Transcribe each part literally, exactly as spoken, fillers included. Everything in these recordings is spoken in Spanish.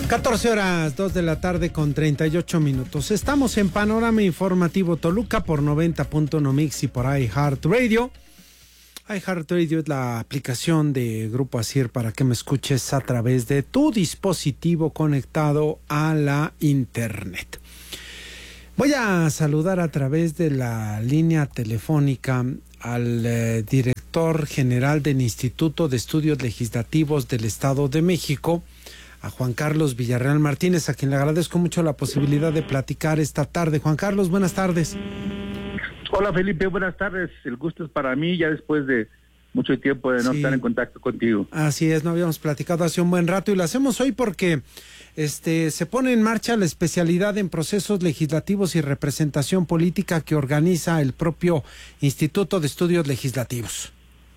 catorce horas, dos de la tarde con treinta y ocho minutos. Estamos en Panorama Informativo Toluca por noventa punto uno Mix y por iHeartRadio. iHeartRadio es la aplicación de Grupo Asir para que me escuches a través de tu dispositivo conectado a la internet. Voy a saludar a través de la línea telefónica al eh, director general del Instituto de Estudios Legislativos del Estado de México, a Juan Carlos Villarreal Martínez, a quien le agradezco mucho la posibilidad de platicar esta tarde. Juan Carlos, buenas tardes. Hola Felipe, buenas tardes. El gusto es para mí, ya después de mucho tiempo de no sí. estar en contacto contigo. Así es, no habíamos platicado hace un buen rato y lo hacemos hoy porque este se pone en marcha la especialidad en procesos legislativos y representación política que organiza el propio Instituto de Estudios Legislativos.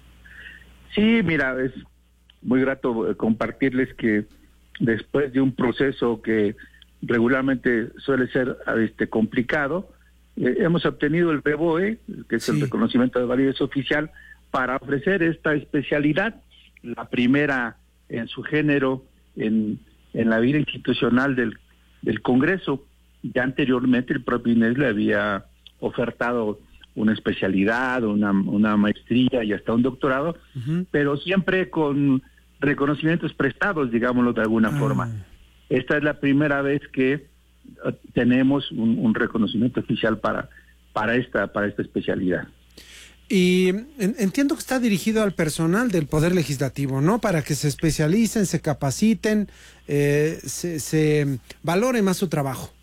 Sí, mira, es muy grato compartirles que después de un proceso que regularmente suele ser este complicado, eh, hemos obtenido el B O E, que es sí. el reconocimiento de validez oficial, para ofrecer esta especialidad, la primera en su género en, en la vida institucional del, del Congreso. Ya anteriormente el propio Inés le había ofertado una especialidad, una, una maestría y hasta un doctorado, uh-huh. pero siempre con reconocimientos prestados, digámoslo de alguna ah. forma. Esta es la primera vez que uh, tenemos un, un reconocimiento oficial para para esta para esta especialidad. Y en, entiendo que está dirigido al personal del Poder Legislativo, ¿no? Para que se especialicen, se capaciten, eh, se, se valore más su trabajo.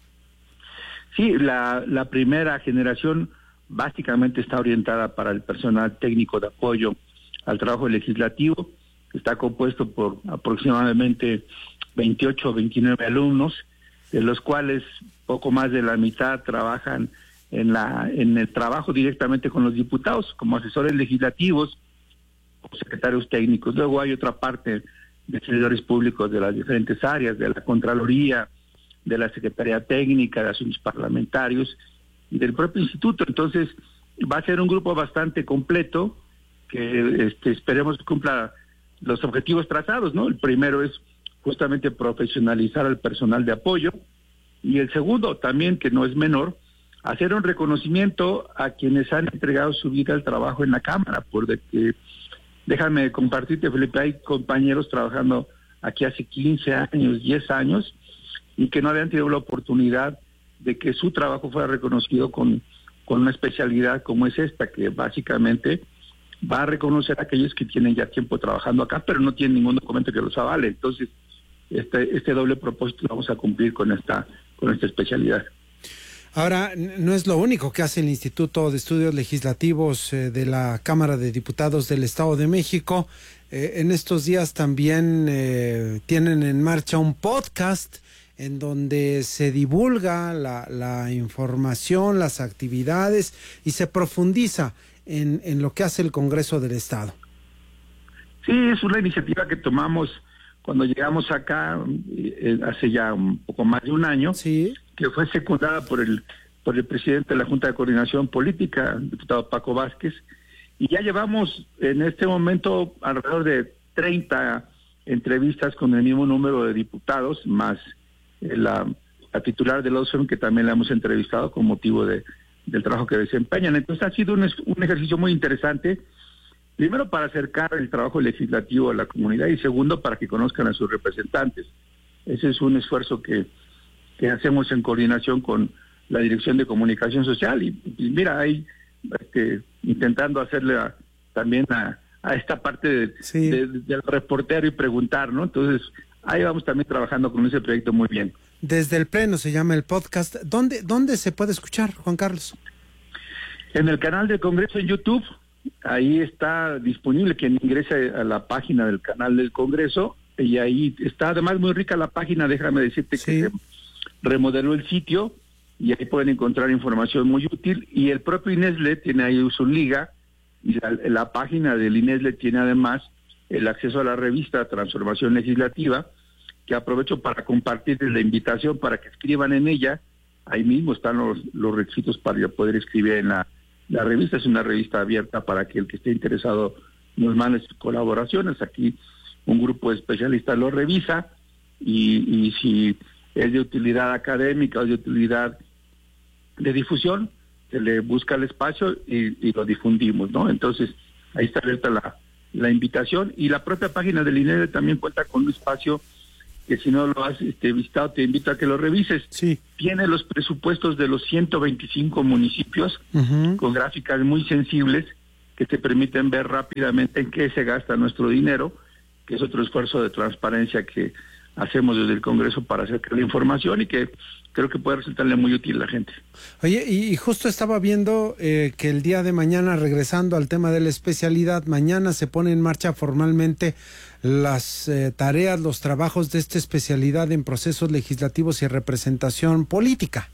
Sí, la, la primera generación básicamente está orientada para el personal técnico de apoyo al trabajo legislativo. Está compuesto por aproximadamente veintiocho o veintinueve alumnos, de los cuales poco más de la mitad trabajan en la en el trabajo directamente con los diputados, como asesores legislativos, como secretarios técnicos. Luego hay otra parte de servidores públicos de las diferentes áreas, de la Contraloría, de la Secretaría Técnica, de Asuntos Parlamentarios y del propio instituto. Entonces, va a ser un grupo bastante completo que este, esperemos que cumpla los objetivos trazados, ¿no? El primero es justamente profesionalizar al personal de apoyo, y el segundo también, que no es menor, hacer un reconocimiento a quienes han entregado su vida al trabajo en la Cámara, porque déjame compartirte, Felipe, hay compañeros trabajando aquí hace quince años, diez años, y que no habían tenido la oportunidad de que su trabajo fuera reconocido con, con una especialidad como es esta, que básicamente va a reconocer a aquellos que tienen ya tiempo trabajando acá, pero no tienen ningún documento que los avale. Entonces, este este doble propósito lo vamos a cumplir con esta con esta especialidad. Ahora, no es lo único que hace el Instituto de Estudios Legislativos eh, de la Cámara de Diputados del Estado de México. Eh, en estos días también eh, tienen en marcha un podcast en donde se divulga la, la información, las actividades y se profundiza En, en lo que hace el Congreso del Estado. Sí, es una iniciativa que tomamos cuando llegamos acá eh, hace ya un poco más de un año, sí. que fue secundada por el por el presidente de la Junta de Coordinación Política, el diputado Paco Vázquez, y ya llevamos en este momento alrededor de treinta entrevistas con el mismo número de diputados, más eh, la, la titular del O S E M, que también la hemos entrevistado con motivo de del trabajo que desempeñan. Entonces ha sido un, un ejercicio muy interesante, primero para acercar el trabajo legislativo a la comunidad y segundo para que conozcan a sus representantes. Ese es un esfuerzo que, que hacemos en coordinación con la Dirección de Comunicación Social y, y mira, ahí este, intentando hacerle a, también a, a esta parte de, sí. de, de, del reportero y preguntar, ¿no? Entonces ahí vamos también trabajando con ese proyecto muy bien. Desde el Pleno se llama el podcast. ¿Dónde, dónde se puede escuchar, Juan Carlos? En el canal del Congreso en YouTube. Ahí está disponible, quien ingrese a la página del canal del Congreso, y ahí está además muy rica la página, déjame decirte sí. que se remodeló el sitio, y ahí pueden encontrar información muy útil, y el propio INESLE tiene ahí su liga, y la, la página del INESLE tiene además el acceso a la revista Transformación Legislativa, que aprovecho para compartirles la invitación para que escriban en ella. Ahí mismo están los, los requisitos para poder escribir en la, la revista. Es una revista abierta para que el que esté interesado nos mande sus colaboraciones. Aquí un grupo de especialistas lo revisa y, y si es de utilidad académica o de utilidad de difusión, se le busca el espacio y, y lo difundimos, ¿no? Entonces, ahí está abierta la, la invitación, y la propia página del I N E D también cuenta con un espacio que, si no lo has este, visitado, te invito a que lo revises. Sí. Tiene los presupuestos de los ciento veinticinco municipios, uh-huh, con gráficas muy sensibles que te permiten ver rápidamente en qué se gasta nuestro dinero, que es otro esfuerzo de transparencia que hacemos desde el Congreso para acercar la información y que creo que puede resultarle muy útil a la gente. Oye, y, y justo estaba viendo eh, que el día de mañana, regresando al tema de la especialidad, mañana se pone en marcha formalmente las eh, tareas, los trabajos de esta especialidad en procesos legislativos y representación política.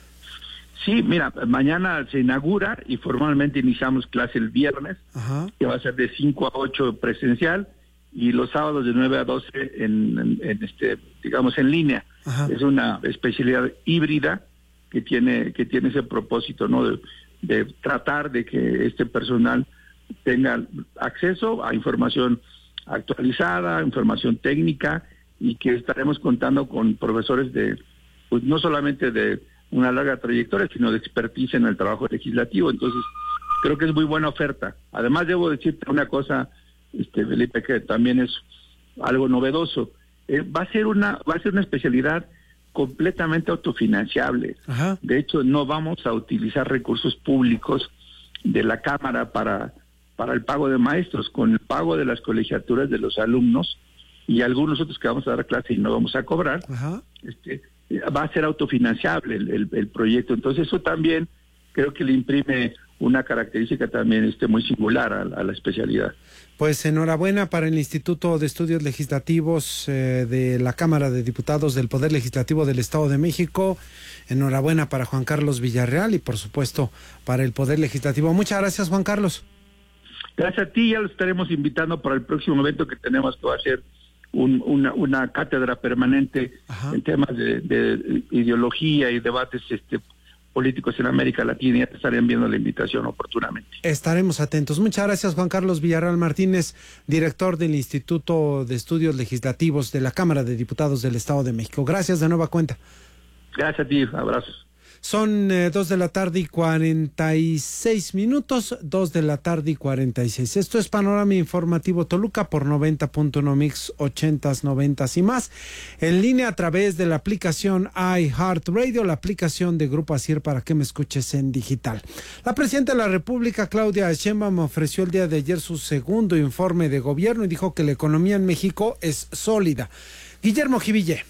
Sí, mira, mañana se inaugura y formalmente iniciamos clase el viernes, ajá, que va a ser de cinco a ocho presencial, y los sábados de nueve a doce en, en, en este, digamos, en línea. Ajá. Es una especialidad híbrida que tiene que tiene ese propósito, ¿no? De, de tratar de que este personal tenga acceso a información actualizada, información técnica, y que estaremos contando con profesores de, pues no solamente de una larga trayectoria, sino de expertise en el trabajo legislativo. Entonces, creo que es muy buena oferta. Además, debo decirte una cosa, este Felipe, que también es algo novedoso. Eh, va a ser una va a ser una especialidad completamente autofinanciable. Ajá. De hecho, no vamos a utilizar recursos públicos de la Cámara para para el pago de maestros. Con el pago de las colegiaturas de los alumnos y algunos otros que vamos a dar clase y no vamos a cobrar, ajá, este va a ser autofinanciable el, el, el proyecto. Entonces, eso también creo que le imprime una característica también este muy singular a, a la especialidad. Pues enhorabuena para el Instituto de Estudios Legislativos eh, de la Cámara de Diputados del Poder Legislativo del Estado de México. Enhorabuena para Juan Carlos Villarreal y, por supuesto, para el Poder Legislativo. Muchas gracias, Juan Carlos. Gracias a ti. Ya lo estaremos invitando para el próximo evento que tenemos, que va a ser un, una, una cátedra permanente, ajá, en temas de, de ideología y debates este políticos en América Latina. Ya te estarían viendo la invitación oportunamente. Estaremos atentos. Muchas gracias, Juan Carlos Villarreal Martínez, director del Instituto de Estudios Legislativos de la Cámara de Diputados del Estado de México. Gracias de nueva cuenta. Gracias a ti, abrazos. Son eh, dos de la tarde y cuarenta y seis minutos, dos de la tarde y cuarenta y seis. Esto es Panorama Informativo Toluca por noventa punto uno Mix, ochentas, noventas y más. En línea a través de la aplicación iHeartRadio, la aplicación de Grupo Asir para que me escuches en digital. La presidenta de la República, Claudia Sheinbaum, ofreció el día de ayer su segundo informe de gobierno y dijo que la economía en México es sólida. Guillermo Jiville.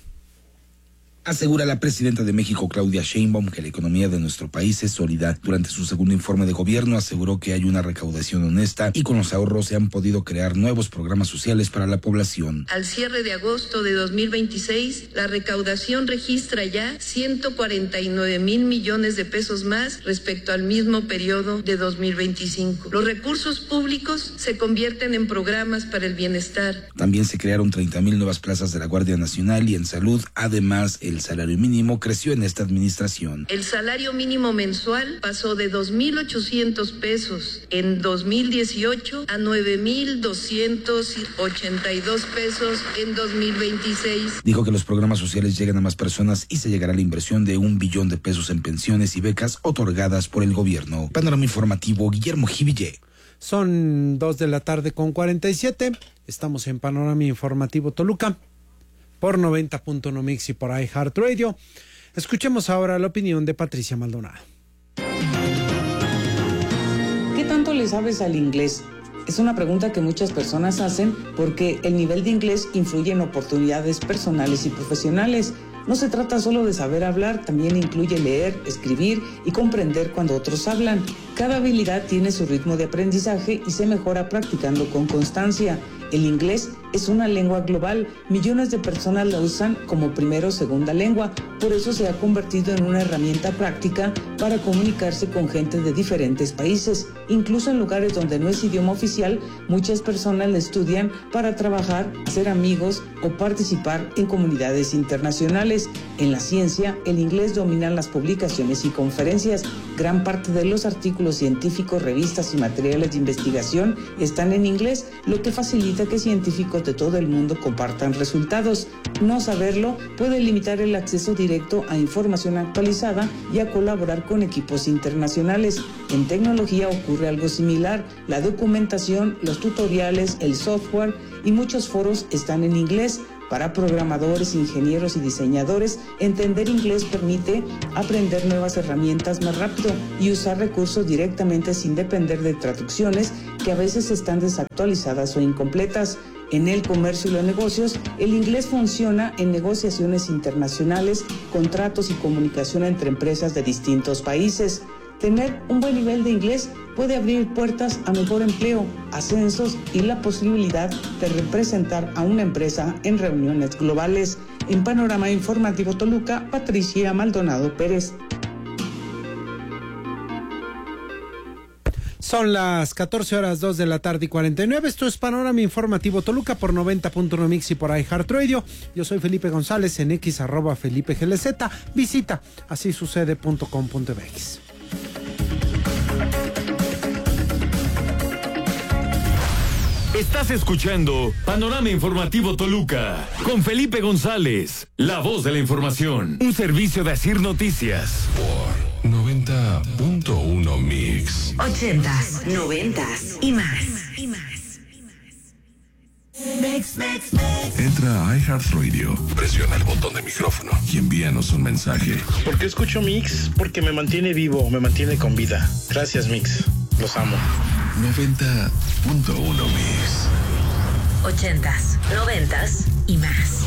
Asegura la presidenta de México, Claudia Sheinbaum, que la economía de nuestro país es sólida. Durante su segundo informe de gobierno aseguró que hay una recaudación honesta y con los ahorros se han podido crear nuevos programas sociales para la población. Al cierre de agosto de dos mil veintiséis, la recaudación registra ya ciento cuarenta y nueve mil millones de pesos más respecto al mismo periodo de dos mil veinticinco. Los recursos públicos se convierten en programas para el bienestar. También se crearon treinta mil nuevas plazas de la Guardia Nacional y en salud, además, el salario mínimo creció en esta administración. El salario mínimo mensual pasó de dos mil ochocientos pesos en dos mil dieciocho a nueve mil doscientos ochenta y dos pesos en dos mil veintiséis. Dijo que los programas sociales llegan a más personas y se llegará a la inversión de un billón de pesos en pensiones y becas otorgadas por el gobierno. Panorama Informativo, Guillermo Jiville. Son dos de la tarde con cuarenta y siete. Estamos en Panorama Informativo Toluca por noventa punto uno Mix y por iHeartRadio. Escuchemos ahora la opinión de Patricia Maldonado. ¿Qué tanto le sabes al inglés? Es una pregunta que muchas personas hacen porque el nivel de inglés influye en oportunidades personales y profesionales. No se trata solo de saber hablar, también incluye leer, escribir y comprender cuando otros hablan. Cada habilidad tiene su ritmo de aprendizaje y se mejora practicando con constancia. El inglés es una lengua global, millones de personas la usan como primera o segunda lengua, por eso se ha convertido en una herramienta práctica para comunicarse con gente de diferentes países. Incluso en lugares donde no es idioma oficial, muchas personas la estudian para trabajar, hacer amigos o participar en comunidades internacionales. En la ciencia, el inglés domina las publicaciones y conferencias. Gran parte de los artículos científicos, revistas y materiales de investigación están en inglés, lo que facilita que científicos de todo el mundo compartan resultados. No saberlo puede limitar el acceso directo a información actualizada y a colaborar con equipos internacionales. En tecnología ocurre algo similar. La documentación, los tutoriales, el software y muchos foros están en inglés. Para programadores, ingenieros y diseñadores, entender inglés permite aprender nuevas herramientas más rápido y usar recursos directamente sin depender de traducciones que a veces están desactualizadas o incompletas. En el comercio y los negocios, el inglés funciona en negociaciones internacionales, contratos y comunicación entre empresas de distintos países. Tener un buen nivel de inglés puede abrir puertas a mejor empleo, ascensos y la posibilidad de representar a una empresa en reuniones globales. En Panorama Informativo Toluca, Patricia Maldonado Pérez. Son las catorce horas dos de la tarde y cuarenta y nueve. Esto es Panorama Informativo Toluca por noventa punto uno Mix y por iHeartRadio. Yo soy Felipe González, en X arroba Felipe G L Z. Visita así sucede punto com punto m x. Estás escuchando Panorama Informativo Toluca con Felipe González, la voz de la información. Un servicio de Asir Noticias. Por noventa punto uno Mix. Ochentas, noventas y más. Y más. Mix, mix, mix. Entra a iHeartRadio, presiona el botón de micrófono y envíanos un mensaje. ¿Por qué escucho Mix? Porque me mantiene vivo, me mantiene con vida. Gracias, Mix. Los amo. noventa punto uno Mix. Ochentas, noventas y más.